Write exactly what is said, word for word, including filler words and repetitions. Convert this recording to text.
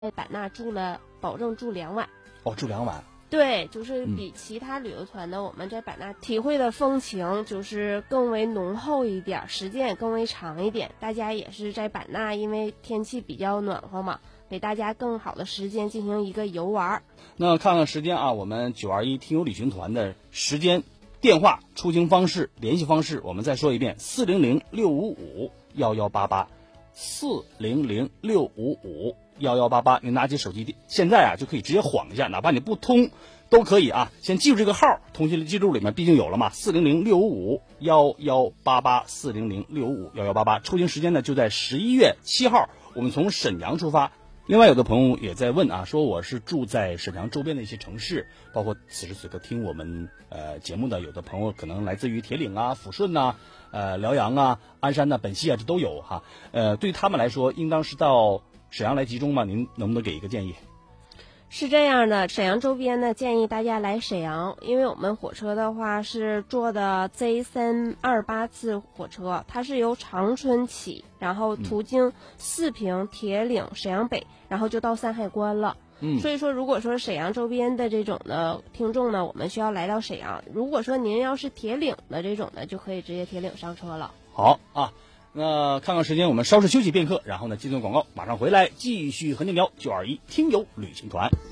在版纳住了，保证住两晚。 哦，住两晚。 对，就是比其他旅游团呢，嗯、我们在版纳体会的风情就是更为浓厚一点，时间也更为长一点。大家也是在版纳，因为天气比较暖和嘛，给大家更好的时间进行一个游玩。 那看看时间啊，我们九二一听友旅行团的时间、电话、出行方式、联系方式，我们再说一遍：四零零六五五幺幺八八，四零零六五五幺幺八八。你拿起手机，现在啊就可以直接晃一下，哪怕你不通都可以啊。先记住这个号，通讯记录里面毕竟有了嘛，四零零六五五幺幺八八，四零零六五五幺幺八八。出行时间呢就在十一月七号，我们从沈阳出发。另外有的朋友也在问啊，说我是住在沈阳周边的一些城市，包括此时此刻听我们呃节目的有的朋友可能来自于铁岭啊、抚顺呐、呃辽阳啊、鞍山呐、本溪啊，这都有哈。呃，对他们来说，应当是到沈阳来集中吗？您能不能给一个建议？ 是这样的，沈阳周边呢，建议大家来沈阳，因为我们火车的话是坐的 Z 三二八次火车，它是由长春起，然后途经四平、铁岭、沈阳北，然后就到山海关了。嗯，所以说，如果说沈阳周边的这种的听众呢，我们需要来到沈阳。如果说您要是铁岭的这种的，就可以直接铁岭上车了。 好啊。那看看时间，我们稍事休息片刻，然后呢，进段广告，马上回来继续和您聊九二一听友旅行团。